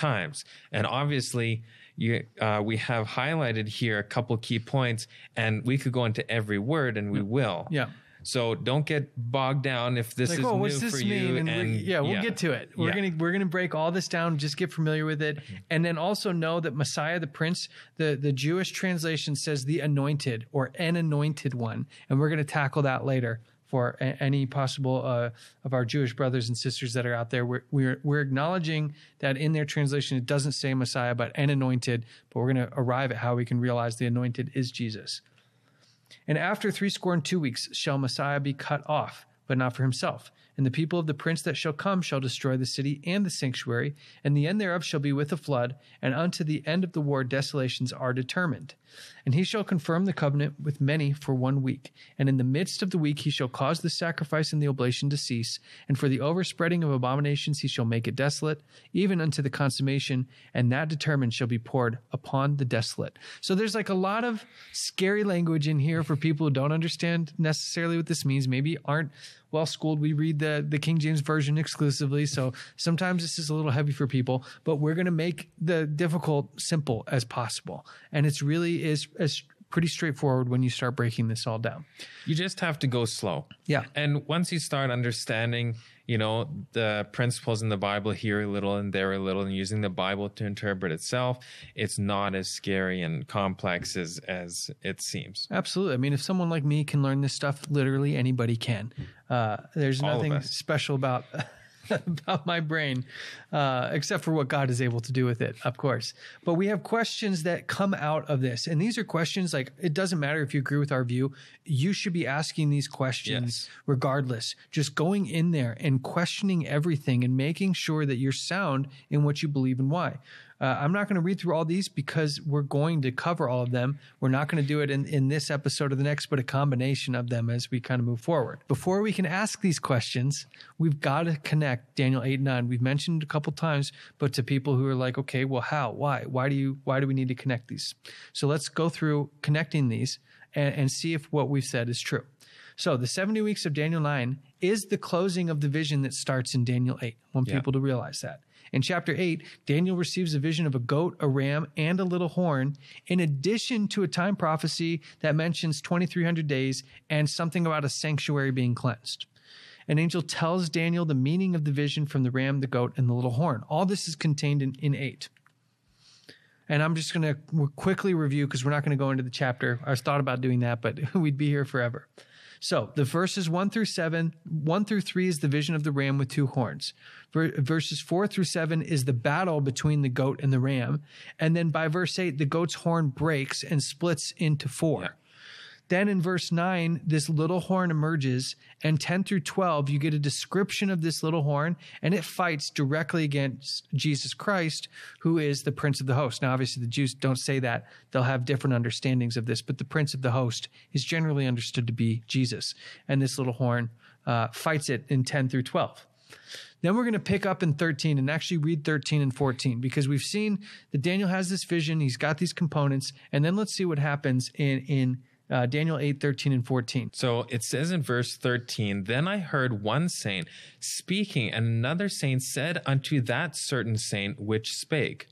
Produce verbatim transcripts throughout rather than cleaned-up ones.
times. And obviously, you, uh, we have highlighted here a couple key points, and we could go into every word, and we will. Yeah. So don't get bogged down if this like, is oh, new what's this for mean? you. And, And we, yeah, we'll yeah. get to it. We're Yeah. gonna we're gonna break all this down. Just get familiar with it, and then also know that Messiah, the Prince, the the Jewish translation says the Anointed or an Anointed One, and we're gonna tackle that later for a, any possible uh, of our Jewish brothers and sisters that are out there. We're, we're we're acknowledging that in their translation it doesn't say Messiah but an Anointed, but we're gonna arrive at how we can realize the Anointed is Jesus. And after threescore and two weeks shall Messiah be cut off, but not for himself. And the people of the prince that shall come shall destroy the city and the sanctuary, and the end thereof shall be with a flood, and unto the end of the war desolations are determined. And he shall confirm the covenant with many for one week. And in the midst of the week he shall cause the sacrifice and the oblation to cease, and for the overspreading of abominations he shall make it desolate, even unto the consummation, and that determined shall be poured upon the desolate. So there's like a lot of scary language in here for people who don't understand necessarily what this means, maybe aren't well schooled. We read the, the King James Version exclusively, so sometimes this is a little heavy for people, but we're going to make the difficult simple as possible. And it's really is as pretty straightforward when you start breaking this all down. You just have to go slow. Yeah. And once you start understanding, you know, the principles in the Bible here a little and there a little, and using the Bible to interpret itself, it's not as scary and complex as, as it seems. Absolutely. I mean, if someone like me can learn this stuff, literally anybody can. Uh, there's All of nothing us. special about about my brain, uh, except for what God is able to do with it, of course. But we have questions that come out of this. And these are questions like, it doesn't matter if you agree with our view. You should be asking these questions Yes. regardless. Just going in there and questioning everything and making sure that you're sound in what you believe and why. Uh, I'm not going to read through all these because we're going to cover all of them. We're not going to do it in, in this episode or the next, but a combination of them as we kind of move forward. Before we can ask these questions, we've got to connect Daniel eight and nine. We've mentioned it a couple times, but to people who are like, okay, well, how? Why? Why do you? Why do we need to connect these? So let's go through connecting these and, and see if what we've said is true. So the seventy weeks of Daniel nine is the closing of the vision that starts in Daniel eight. I want Yeah. people to realize that. In chapter eight, Daniel receives a vision of a goat, a ram, and a little horn, in addition to a time prophecy that mentions twenty-three hundred days and something about a sanctuary being cleansed. An angel tells Daniel the meaning of the vision from the ram, the goat, and the little horn. All this is contained in, in eight. And I'm just going to quickly review because we're not going to go into the chapter. I thought about doing that, but we'd be here forever. So the verses one through seven, one through three is the vision of the ram with two horns. Ver- verses four through seven is the battle between the goat and the ram. And then by verse eight, the goat's horn breaks and splits into four. Yeah. Then in verse nine, this little horn emerges, and ten through twelve, you get a description of this little horn, and it fights directly against Jesus Christ, who is the Prince of the Host. Now, obviously, the Jews don't say that. They'll have different understandings of this, but the Prince of the Host is generally understood to be Jesus, and this little horn uh, fights it in ten through twelve. Then we're going to pick up in thirteen and actually read thirteen and fourteen, because we've seen that Daniel has this vision, he's got these components, and then let's see what happens in in Uh, Daniel eight, thirteen, and fourteen. So it says in verse thirteen, Then I heard one saint speaking, and another saint said unto that certain saint which spake,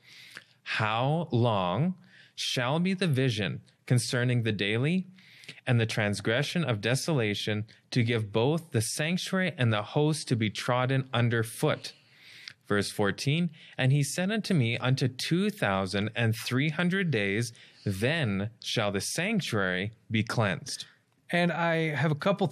How long shall be the vision concerning the daily and the transgression of desolation, to give both the sanctuary and the host to be trodden under foot? Verse fourteen, And he said unto me, Unto two thousand and three hundred days, then shall the sanctuary be cleansed. And I have a couple